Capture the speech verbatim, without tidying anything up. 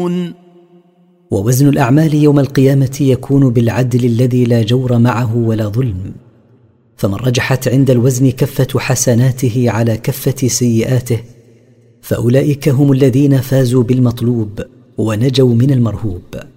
ووزن الأعمال يوم القيامة يكون بالعدل الذي لا جور معه ولا ظلم، فمن رجحت عند الوزن كفة حسناته على كفة سيئاته فأولئك هم الذين فازوا بالمطلوب ونجوا من المرهوب.